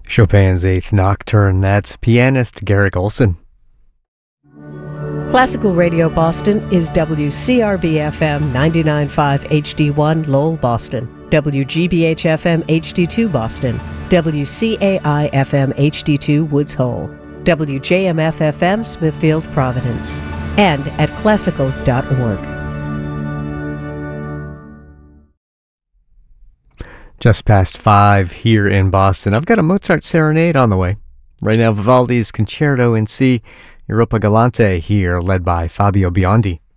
Chopin's Eighth Nocturne, that's pianist Garrick Olson. Classical Radio Boston is WCRB-FM 99.5 HD1 Lowell, Boston, WGBH-FM HD2 Boston, WCAI-FM HD2 Woods Hole, WJMF-FM Smithfield, Providence, and at classical.org. Just past 5 here in Boston. I've got a Mozart serenade on the way. Right now, Vivaldi's Concerto in C, Europa Galante here, led by Fabio Biondi.